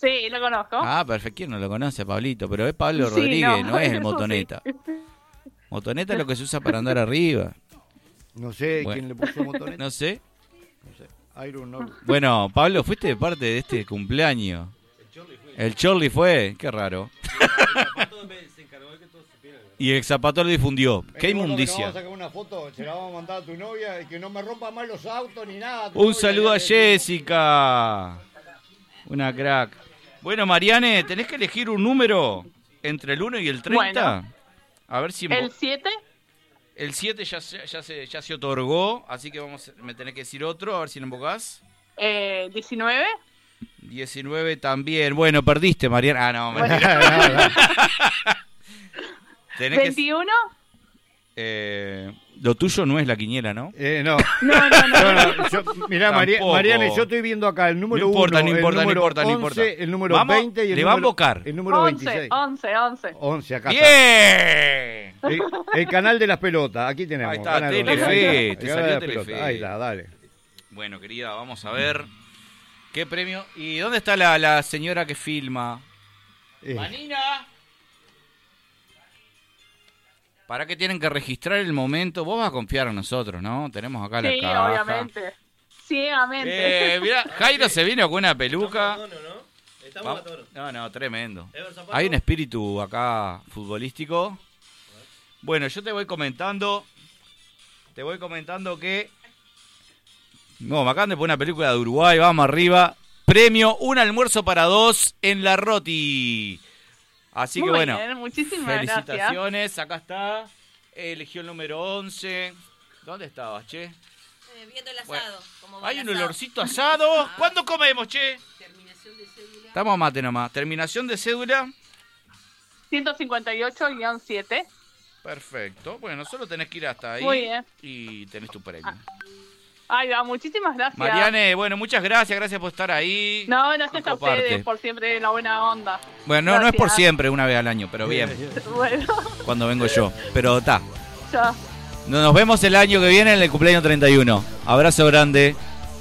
Sí, lo conozco. Ah, perfecto. ¿Quién no lo conoce, Pablito? Pero es Pablo Sí, Rodríguez, no es el eso motoneta. sí. Motoneta es lo que se usa para andar arriba. No sé Bueno. quién le puso motoneta. No sé. No sé. Iron no. Bueno, Pablo, fuiste de parte de este cumpleaños. El Chorli fue. Qué raro. Y el zapato lo difundió. Qué Vení, gordo, que nos inmundicia. Vamos a sacar una foto, se la vamos a mandar a tu novia y que no me rompa más los autos ni nada. Tu Un novia, saludo ya a te- Jessica. Una crack. Bueno, Mariane, tenés que elegir un número entre el 1 y el 30. Bueno. A ver si... El 7, El 7 ya se otorgó, así que me tenés que decir otro, a ver si lo invocás. 19. 19 también. Bueno, perdiste, Mariana. Ah, no, Bueno. mentira. Tenés 21. lo tuyo no es la quiniela, ¿no? No. No. Mirá, Tampoco. Mariana, yo estoy viendo acá el número 1, No importa, el número no 11, importa. el número Vamos, 20 y el le va a número, invocar. el número 11, 26. 11. 11, acá ¡Bien! está. El canal de las pelotas, aquí tenemos. Ahí está, Canal Telefe, 11. te El canal salió de las Telefe. pelotas. Ahí está, dale. Bueno, querida, vamos a ver qué premio. ¿Y dónde está la señora que filma? ¡Manina! ¿Para qué tienen que registrar el momento? Vos vas a confiar en nosotros, ¿no? Tenemos acá la Sí, caja. obviamente. Ciegamente. Mirá, Jairo se vino con una peluca. Estamos Vamos. matoros. No, tremendo. Ever Zapato. Hay un espíritu acá futbolístico. Bueno, yo te voy comentando que... No, me acaban de poner una película de Uruguay, vamos arriba. Premio Un Almuerzo para Dos en la Roti. Así que Muy bueno, bien, muchísimas felicitaciones. Acá está. Eligió el número 11. ¿Dónde estabas, che? Viendo el Bueno, asado. Como va hay el un asado. olorcito asado. ¿Cuándo comemos, che? Terminación de cédula. Estamos a mate nomás. Terminación de cédula. 158-7. Perfecto. Bueno, solo tenés que ir hasta ahí. Muy bien. Y tenés tu premio. Ay, va, muchísimas gracias. Mariane, bueno, muchas gracias por estar ahí. No, gracias a Coparte. ustedes por siempre la buena onda. Bueno, no es por Gracias. siempre, una vez al año, pero bien, Bueno, cuando vengo yo. Pero está. ya. Nos vemos el año que viene en el cumpleaños 31. Abrazo grande.